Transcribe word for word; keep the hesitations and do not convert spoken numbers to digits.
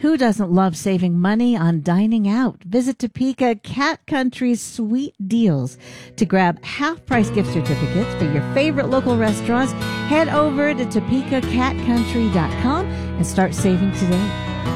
Who doesn't love saving money on dining out? Visit Topeka Cat Country's sweet deals. To grab half-price gift certificates for your favorite local restaurants, head over to topeka cat country dot com and start saving today.